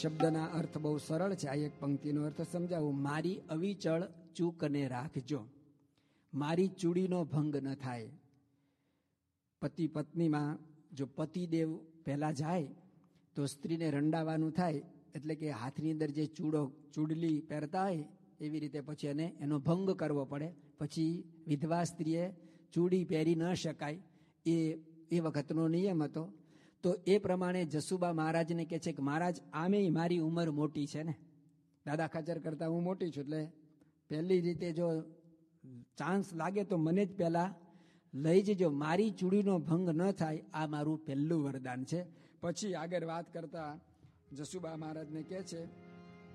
શબ્દના અર્થ બહુ સરળ છે. આ એક પંક્તિનો અર્થ સમજાવું. મારી અવિચળ ચૂકને રાખજો, મારી ચૂડીનો ભંગ ન થાય. પતિ પત્નીમાં જો પતિદેવ પહેલા જાય તો સ્ત્રીને રંડાવાનું થાય, એટલે કે હાથની અંદર જે ચૂડલી પહેરતા હોય એવી રીતે પછી એનો ભંગ કરવો પડે. પછી વિધવા સ્ત્રીએ ચૂડી પહેરી ન શકાય, એ વખતનો નિયમ હતો. તો એ પ્રમાણે જસુબા મહારાજને કહે છે કે મહારાજ આમેય મારી ઉંમર મોટી છે ને, દાદા ખાચર કરતાં હું મોટી છું, એટલે પહેલી રીતે જો ચાન્સ લાગે તો મને જ પહેલા લઈ જજો, મારી ચૂડીનો ભંગ ન થાય, આ મારું પહેલું વરદાન છે. પછી આગળ વાત કરતા જસુબા મહારાજને કહે છે